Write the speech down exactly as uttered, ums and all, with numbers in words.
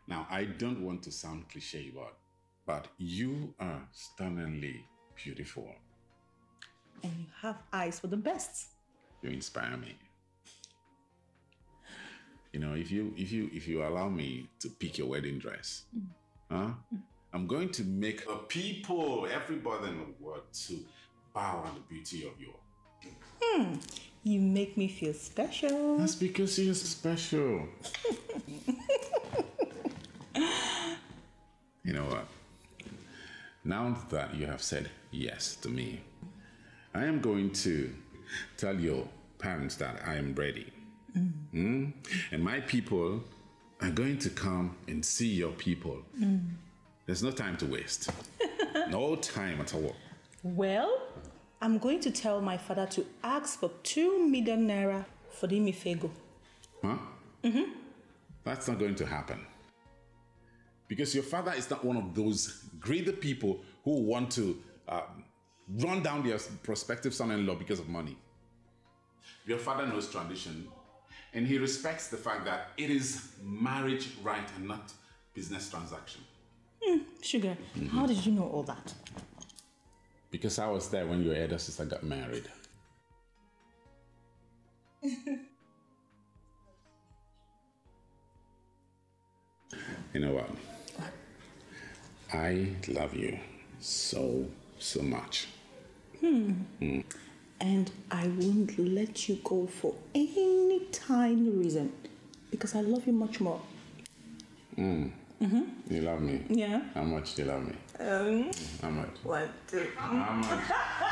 Now, I don't want to sound cliche, but, but you are stunningly beautiful. And you have eyes for the best. You inspire me. You know, if you if you if you allow me to pick your wedding dress, mm. huh? Mm. I'm going to make a people, everybody in the world, to bow on the beauty of you. Hmm. You make me feel special. That's because you're special. You know what? Now that you have said yes to me, I am going to tell your parents that I am ready. Mm. Mm? And my people are going to come and see your people. Mm. There's no time to waste. No time at all. Well, I'm going to tell my father to ask for two million naira for the Imifego. Huh? Mm-hmm. That's not going to happen. Because your father is not one of those greedy people who want to um, run down their prospective son-in-law because of money. Your father knows tradition, and he respects the fact that it is marriage right and not business transaction. Mm, Sugar, mm-hmm. How did you know all that? Because I was there when your elder sister got married. You know what? What? I love you so, so much. Hmm. Mm. And I won't let you go for any tiny reason because I love you much more. Mm. Mm-hmm. You love me? Yeah. How much do you love me? Um, How much? One, two. How much?